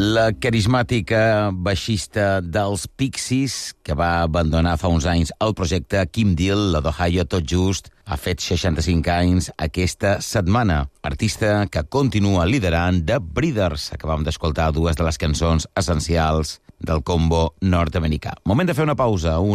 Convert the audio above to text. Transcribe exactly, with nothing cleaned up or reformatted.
La carismàtica baixista dels Pixies, que va abandonar fa uns anys el projecte Kim Deal, la d'Ohio tot just, ha fet seixanta-cinc anys aquesta setmana. Artista que continua liderant The Breeders. Acabam d'escoltar dues de les cançons essencials del combo nord-americà. Moment de fer una pausa.